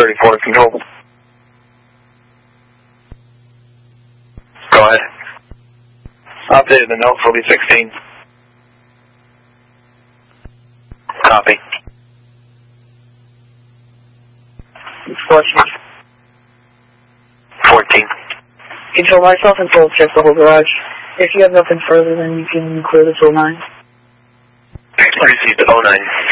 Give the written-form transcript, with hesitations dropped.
34, control. Go ahead. Updated the note, will be 16. Copy. Question. 14. Control, myself and Paul check the whole garage. If you have nothing further, then you can clear the 09. Received 09.